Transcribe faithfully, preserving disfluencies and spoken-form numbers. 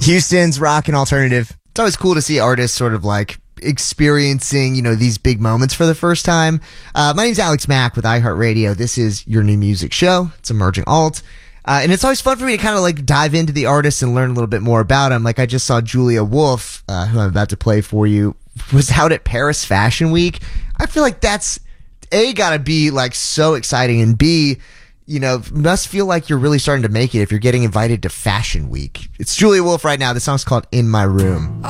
Houston's rock and alternative. It's always cool to see artists sort of like experiencing, you know, these big moments for the first time. Uh, my name's Alex Mack with iHeartRadio. This is your new music show. It's Emerging Alt. Uh, and it's always fun for me to kind of like dive into the artists and learn a little bit more about them. Like I just saw Julia Wolf, uh, who I'm about to play for you, was out at Paris Fashion Week. I feel like that's A, gotta be like so exciting, and B, you know, must feel like you're really starting to make it if you're getting invited to Fashion Week. It's Julia Wolf right now. The song's called In My Room.